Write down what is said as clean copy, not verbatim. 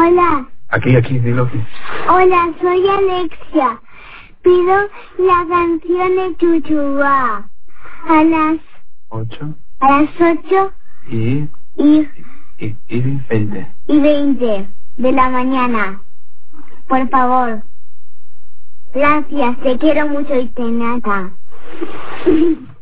Hola. Aquí, dilo aquí. Hola, soy Alexia. Pido la canción de Chuchuá a las 8 y y 20. 20 de la mañana. Por favor. Gracias, te quiero mucho y te nata.